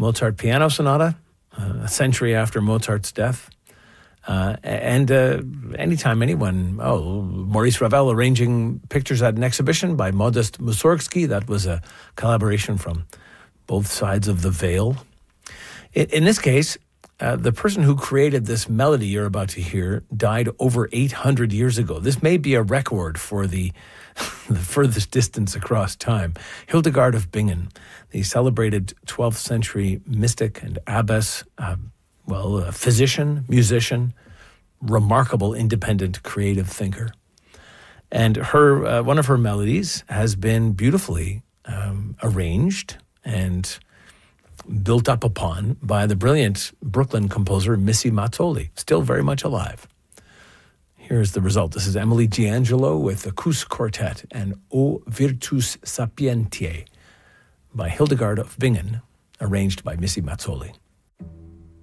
Mozart Piano Sonata, a century after Mozart's death. And anytime anyone, Maurice Ravel arranging pictures at an exhibition by Modest Mussorgsky. That was a collaboration from both sides of the veil. In this case, the person who created this melody you're about to hear died over 800 years ago. This may be a record for the furthest distance across time. Hildegard of Bingen, the celebrated 12th century mystic and abbess, a physician, musician, remarkable independent creative thinker. And her one of her melodies has been beautifully arranged and built up upon by the brilliant Brooklyn composer Missy Mazzoli, still very much alive. Here's the result. This is Emily D'Angelo with the Cus Quartet and O Virtus Sapientiae by Hildegard of Bingen, arranged by Missy Mazzoli.